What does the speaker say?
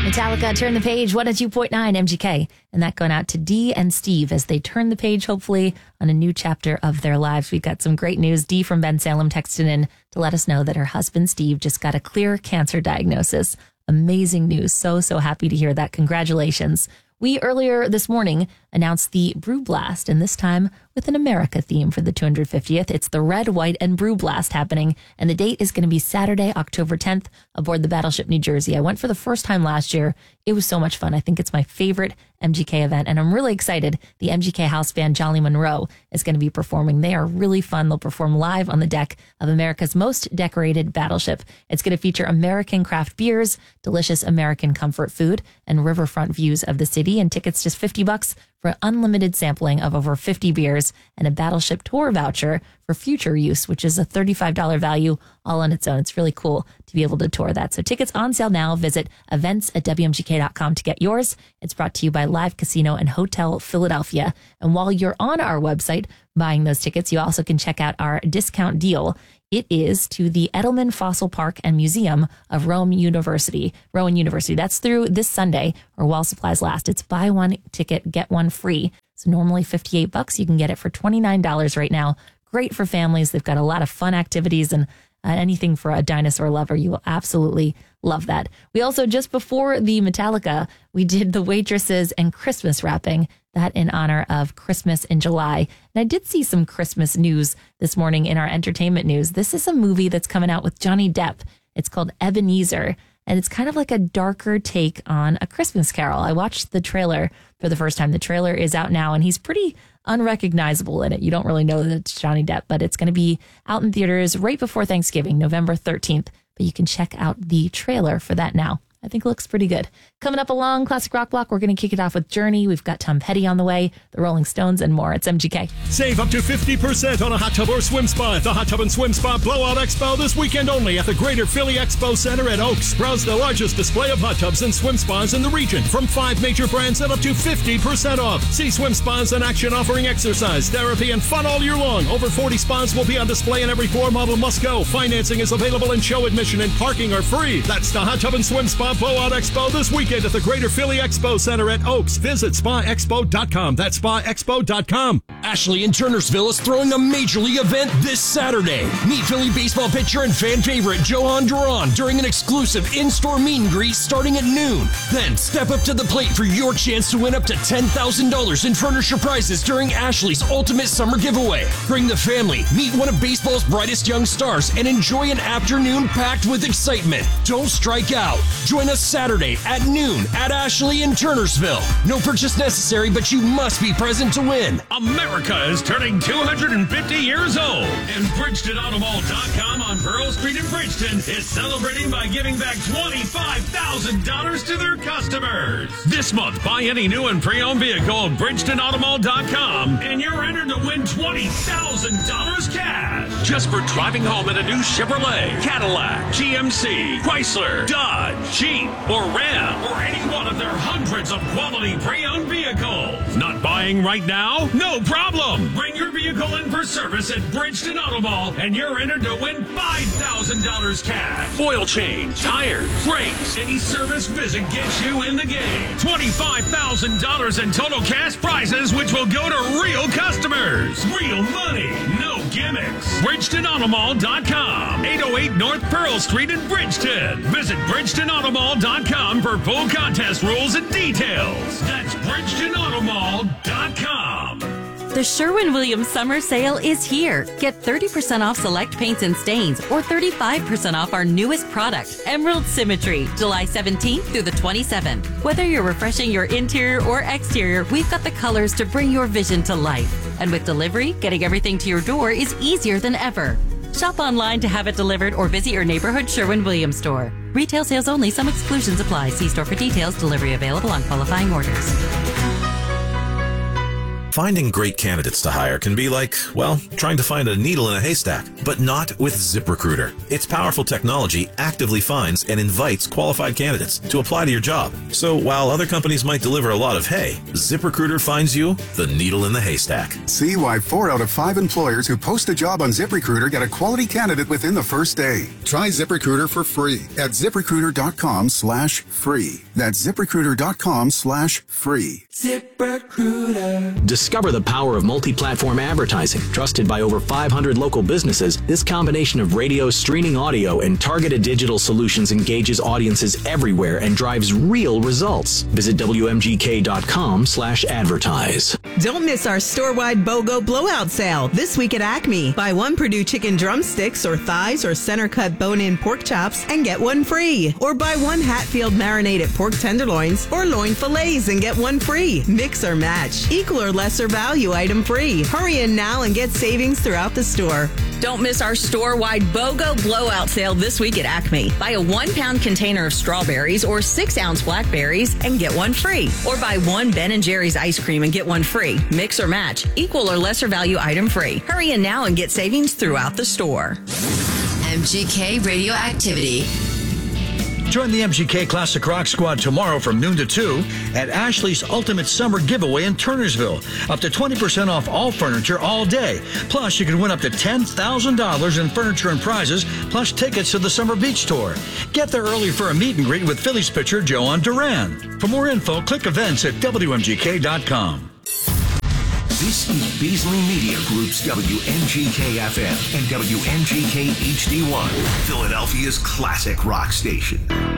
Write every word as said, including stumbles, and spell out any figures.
Metallica, Turn the Page, one oh two point nine M G K. And that going out to Dee and Steve as they turn the page, hopefully, on a new chapter of their lives. We've got some great news. Dee from Ben Salem texted in to let us know that her husband, Steve, just got a clear cancer diagnosis. Amazing news. So, so happy to hear that. Congratulations. We earlier this morning announced the Brew Blast, and this time with an America theme for the two hundred fiftieth. It's the Red, White, and Brew Blast happening, and the date is going to be Saturday, October tenth, aboard the Battleship New Jersey. I went for the first time last year. It was so much fun. I think it's my favorite M G K event, and I'm really excited. The M G K house band Jolly Monroe is going to be performing. They are really fun. They'll perform live on the deck of America's most decorated battleship. It's going to feature American craft beers, delicious American comfort food, and riverfront views of the city, and tickets just fifty bucks for unlimited sampling of over fifty beers and a battleship tour voucher for future use, which is a thirty-five dollars value all on its own. It's really cool to be able to tour that. So tickets on sale now. Visit events at W M G K dot com to get yours. It's brought to you by Live Casino and Hotel Philadelphia. And while you're on our website buying those tickets, you also can check out our discount deal. It is to the Edelman Fossil Park and Museum of Rome University, Rowan University. That's through this Sunday or while supplies last. It's buy one ticket, get one free. So normally fifty-eight bucks. You can get it for twenty-nine dollars right now. Great for families. They've got a lot of fun activities and uh, anything for a dinosaur lover. You will absolutely love that. We also, just before the Metallica, we did the waitresses and Christmas wrapping, that in honor of Christmas in July. And I did see some Christmas news this morning in our entertainment news. This is a movie that's coming out with Johnny Depp. It's called Ebenezer, and it's kind of like a darker take on A Christmas Carol. I watched the trailer for the first time. The trailer is out now, and he's pretty unrecognizable in it. You don't really know that it's Johnny Depp, but it's going to be out in theaters right before Thanksgiving, November thirteenth. But you can check out the trailer for that now. I think it looks pretty good. Coming up along Classic Rock Block, we're going to kick it off with Journey. We've got Tom Petty on the way, the Rolling Stones, and more. It's M G K. Save up to fifty percent on a hot tub or swim spa at the Hot Tub and Swim Spa Blowout Expo this weekend only at the Greater Philly Expo Center at Oaks. Browse the largest display of hot tubs and swim spas in the region from five major brands at up to fifty percent off. See swim spas in action offering exercise, therapy, and fun all year long. Over forty spas will be on display and every floor model must go. Financing is available and show admission and parking are free. That's the Hot Tub and Swim Spa Blowout Expo this weekend at the Greater Philly Expo Center at Oaks. Visit spa expo dot com. That's spa expo dot com. Ashley in Turnersville is throwing a major league event this Saturday. Meet Philly baseball pitcher and fan favorite Johan Duran during an exclusive in-store meet and greet starting at noon. Then step up to the plate for your chance to win up to ten thousand dollars in furniture prizes during Ashley's Ultimate Summer Giveaway. Bring the family, meet one of baseball's brightest young stars, and enjoy an afternoon packed with excitement. Don't strike out. Join us Saturday at noon at Ashley in Turnersville. No purchase necessary, but you must be present to win. America is turning two hundred fifty years old, and Bridgeton Automall dot com on Pearl Street in Bridgeton is celebrating by giving back twenty-five thousand dollars to their customers. This month, buy any new and pre-owned vehicle at Bridgeton Automall dot com, and you're entered to win twenty thousand dollars cash just for driving home in a new Chevrolet, Cadillac, G M C, Chrysler, Dodge, Jeep, or Ram, or any one of their hundreds of quality pre-owned vehicles. Not buying right now? No problem. Bring your vehicle in for service at Bridgeton Automall, and you're entered to win five thousand dollars cash. Oil change, tires, brakes, any service visit gets you in the game. twenty-five thousand dollars in total cash prizes, which will go to real customers. Real money, no gimmicks. Bridgeton Automall dot com, eight oh eight North Pearl Street in Bridgeton. Visit Bridgeton Automall dot com for full contest rules and details. That's Bridgeton Automall dot com. The Sherwin-Williams Summer Sale is here. Get thirty percent off select paints and stains or thirty-five percent off our newest product, Emerald Symmetry, July seventeenth through the twenty-seventh. Whether you're refreshing your interior or exterior, we've got the colors to bring your vision to life. And with delivery, getting everything to your door is easier than ever. Shop online to have it delivered or visit your neighborhood Sherwin-Williams store. Retail sales only. Some exclusions apply. See store for details. Delivery available on qualifying orders. Finding great candidates to hire can be like, well, trying to find a needle in a haystack, but not with ZipRecruiter. Its powerful technology actively finds and invites qualified candidates to apply to your job. So while other companies might deliver a lot of hay, ZipRecruiter finds you the needle in the haystack. See why four out of five employers who post a job on ZipRecruiter get a quality candidate within the first day. Try ZipRecruiter for free at ZipRecruiter.com slash free. That's ZipRecruiter.com slash free. ZipRecruiter. Discover the power of multi-platform advertising. Trusted by over five hundred local businesses, this combination of radio, streaming audio, and targeted digital solutions engages audiences everywhere and drives real results. Visit W M G K dot com slash advertise. Don't miss our store-wide BOGO blowout sale this week at Acme. Buy one Purdue chicken drumsticks or thighs or center-cut bone-in pork chops and get one free. Or buy one Hatfield marinated pork tenderloins or loin fillets and get one free. Mix or match. Equal or lesser value item free. Hurry in now and get savings throughout the store. Don't miss our store-wide BOGO blowout sale this week at Acme. Buy a one-pound container of strawberries or six-ounce blackberries and get one free. Or buy one Ben and Jerry's ice cream and get one free. Mix or match. Equal or lesser value item free. Hurry in now and get savings throughout the store. M G K Radioactivity. Join the M G K Classic Rock Squad tomorrow from noon to two at Ashley's Ultimate Summer Giveaway in Turnersville. Up to twenty percent off all furniture all day. Plus, you can win up to ten thousand dollars in furniture and prizes, plus tickets to the Summer Beach Tour. Get there early for a meet and greet with Phillies pitcher Joan Duran. For more info, click events at W M G K dot com. This is Beasley Media Group's W M G K F M and W M G K H D one, Philadelphia's classic rock station.